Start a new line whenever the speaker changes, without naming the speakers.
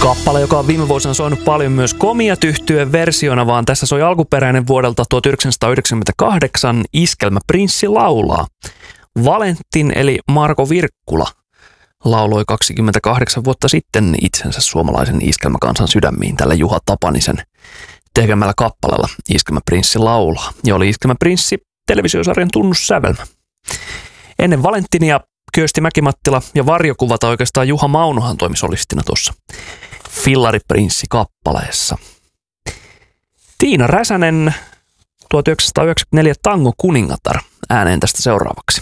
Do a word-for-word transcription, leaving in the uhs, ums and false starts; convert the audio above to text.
Kappale, joka on viime vuosina soinut paljon myös Komia-yhtyeen versiona, vaan tässä soi alkuperäinen vuodelta tuhatyhdeksänsataayhdeksänkymmentäkahdeksan Iskelmäprinssi laulaa. Valentin eli Marko Virkkula lauloi kaksikymmentäkahdeksan vuotta sitten itsensä suomalaisen iskelmäkansan sydämiin tällä Juha Tapanisen tekemällä kappaleella Iskelmäprinssi laulaa. Ja oli Iskelmäprinssi televisiosarjan tunnussävelmä. Ennen Valentinia Kyösti Mäki-Mattila ja varjokuvata oikeastaan Juha Maunohan toimi solistina tuossa Fillariprinssi-kappaleessa. Tiina Räsänen, tuhatyhdeksänsataayhdeksänkymmentäneljä Tango kuningatar ääneen tästä seuraavaksi.